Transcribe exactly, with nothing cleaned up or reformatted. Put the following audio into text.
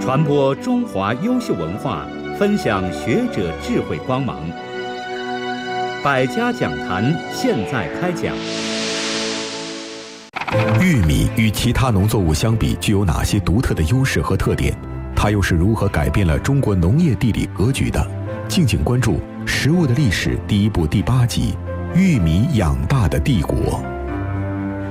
传播中华优秀文化，分享学者智慧光芒。百家讲坛现在开讲。 玉米与其他农作物相比，具有哪些独特的优势和特点？它又是如何改变了中国农业地理格局的？敬请关注《食物的历史》第一部第八集《玉米养大的帝国》。